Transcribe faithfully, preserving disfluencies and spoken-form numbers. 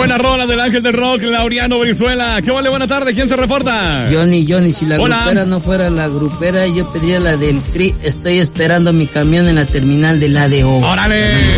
buena rola del Ángel del Rock, Laureano Brizuela. ¿Qué vale? Buena tarde, ¿quién se reporta? Johnny, Johnny, si la Hola. grupera no fuera la grupera, yo pediría la del Tri. Estoy esperando mi camión en la terminal del A D O. ¡Órale!